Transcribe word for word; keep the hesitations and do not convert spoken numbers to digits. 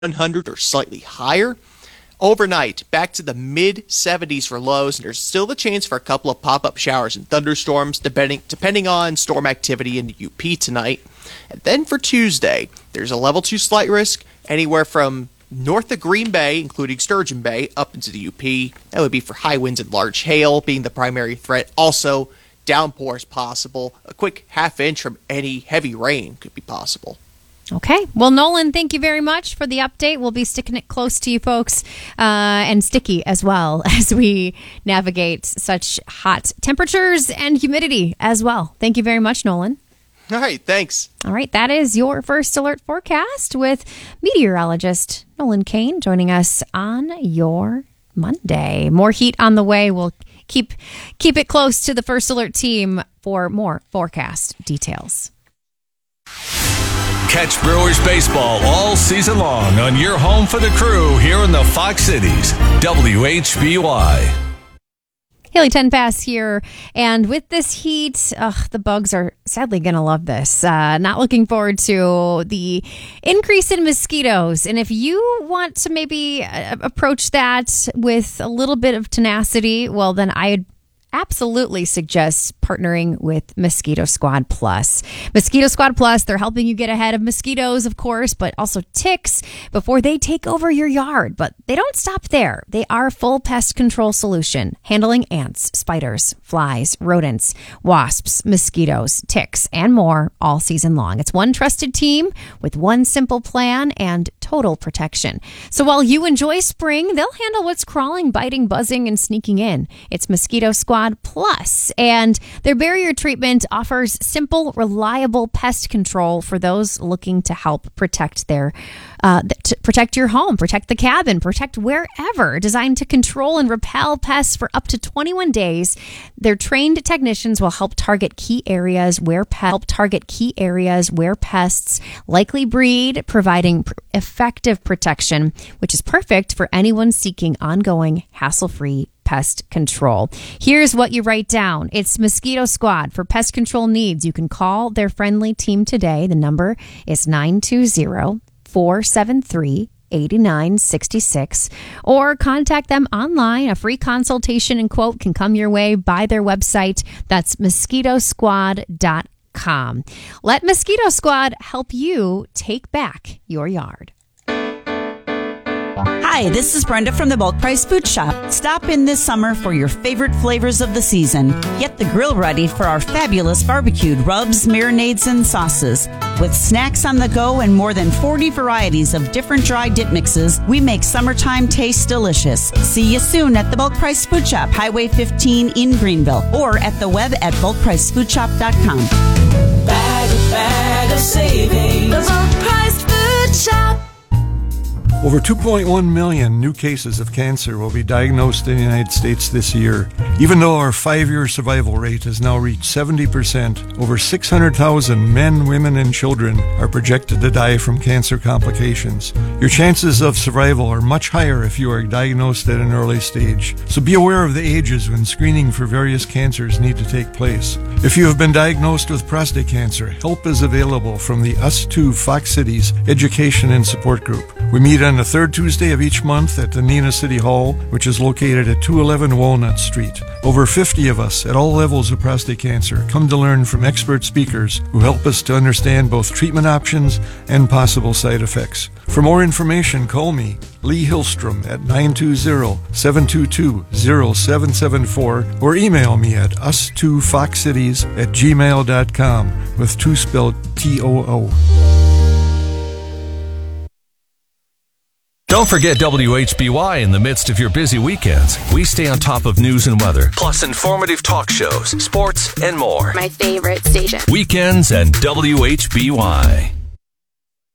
one hundred or slightly higher. Overnight, back to the mid seventies for lows, and there's still the chance for a couple of pop-up showers and thunderstorms, depending depending on storm activity in the U P tonight. And then for Tuesday, there's a level two slight risk anywhere from north of Green Bay, including Sturgeon Bay, up into the U P. That would be for high winds and large hail being the primary threat. Also, downpours possible. A quick half inch from any heavy rain could be possible. Okay. Well, Nolan, thank you very much for the update. We'll be sticking it close to you folks uh, and sticky as well as we navigate such hot temperatures and humidity as well. Thank you very much, Nolan. All right. Thanks. All right. That is your First Alert forecast with meteorologist Nolan Kane joining us on your Monday. More heat on the way. We'll keep keep it close to the First Alert team for more forecast details. Catch Brewers baseball all season long on your home for the crew here in the Fox Cities, W H B Y. Haley ten Pass here, and with this heat, ugh, the bugs are sadly going to love this. Uh, not looking forward to the increase in mosquitoes, and if you want to maybe uh, approach that with a little bit of tenacity, well, then I'd absolutely suggest partnering with Mosquito Squad Plus. Mosquito Squad Plus, they're helping you get ahead of mosquitoes, of course, but also ticks before they take over your yard. But they don't stop there. They are a full pest control solution, handling ants, spiders, flies, rodents, wasps, mosquitoes, ticks, and more all season long. It's one trusted team with one simple plan and total protection. So while you enjoy spring, they'll handle what's crawling, biting, buzzing, and sneaking in. It's Mosquito Squad Plus, and their barrier treatment offers simple, reliable pest control for those looking to help protect their, uh, to protect your home, protect the cabin, protect wherever. Designed to control and repel pests for up to twenty-one days, their trained technicians will help target key areas where pe- help target key areas where pests likely breed, providing pr- effective protection, which is perfect for anyone seeking ongoing, hassle-free pest control. Here's what you write down. It's Mosquito Squad. For pest control needs, you can call their friendly team today. The number is nine two zero, four seven three, eight nine six six, or contact them online. A free consultation and quote can come your way by their website. That's mosquito squad dot com. Let Mosquito Squad help you take back your yard. Hi, this is Brenda from the Bulk Price Food Shop. Stop in this summer for your favorite flavors of the season. Get the grill ready for our fabulous barbecued rubs, marinades, and sauces. With snacks on the go and more than forty varieties of different dry dip mixes, we make summertime taste delicious. See you soon at the Bulk Price Food Shop, Highway fifteen in Greenville, or at the web at bulk price food shop dot com. Bag, bag of savings. The Bulk Price Food Shop. Over two point one million new cases of cancer will be diagnosed in the United States this year. Even though our five-year survival rate has now reached seventy percent, over six hundred thousand men, women, and children are projected to die from cancer complications. Your chances of survival are much higher if you are diagnosed at an early stage. So be aware of the ages when screening for various cancers need to take place. If you have been diagnosed with prostate cancer, help is available from the Us two Fox Cities Education and Support Group. We meet on the third Tuesday of each month at the Neenah City Hall, which is located at two eleven Walnut Street. Over fifty of us at all levels of prostate cancer come to learn from expert speakers who help us to understand both treatment options and possible side effects. For more information, call me, Lee Hillstrom, at nine two zero, seven two two, zero seven seven four or email me at us two fox cities at gmail dot com with two spelled T O O. Don't forget W H B Y in the midst of your busy weekends. We stay on top of news and weather, plus informative talk shows, sports, and more. My favorite station. Weekends and W H B Y.